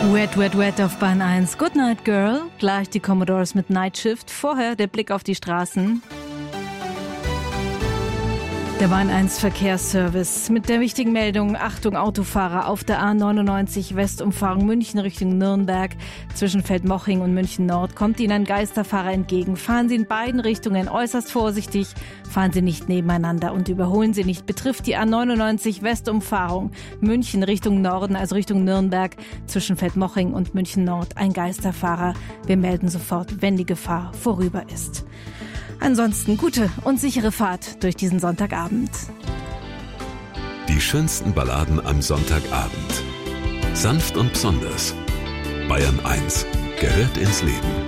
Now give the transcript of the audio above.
Wet, Wet, Wet auf Bahn 1. Good Night Girl. Gleich die Commodores mit Night Shift. Vorher der Blick auf die Straßen. Der Bahn 1 Verkehrsservice mit der wichtigen Meldung: Achtung Autofahrer auf der A99 Westumfahrung München Richtung Nürnberg. Zwischen Feldmoching und München Nord kommt Ihnen ein Geisterfahrer entgegen. Fahren Sie in beiden Richtungen äußerst vorsichtig. Fahren Sie nicht nebeneinander und überholen Sie nicht. Betrifft die A99 Westumfahrung München Richtung Norden, also Richtung Nürnberg. Zwischen Feldmoching und München Nord ein Geisterfahrer. Wir melden sofort, wenn die Gefahr vorüber ist. Ansonsten gute und sichere Fahrt durch diesen Sonntagabend. Die schönsten Balladen am Sonntagabend. Sanft und besonders. Bayern 1 gehört ins Leben.